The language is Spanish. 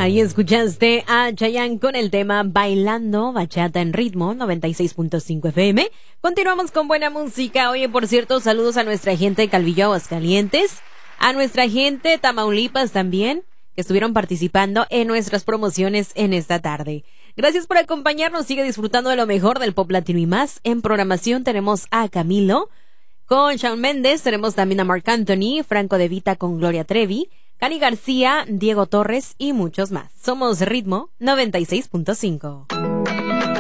Ahí escuchaste a Chayanne con el tema Bailando Bachata en Ritmo 96.5 FM. Continuamos con buena música. Oye, por cierto, saludos a nuestra gente de Calvillo, Aguascalientes, a nuestra gente de Tamaulipas también, que estuvieron participando en nuestras promociones en esta tarde. Gracias por acompañarnos. Sigue disfrutando de lo mejor del pop latino y más. En programación tenemos a Camilo con Shawn Mendes, tenemos también a Marc Anthony, Franco De Vita con Gloria Trevi, Cani García, Diego Torres y muchos más. Somos Ritmo 96.5.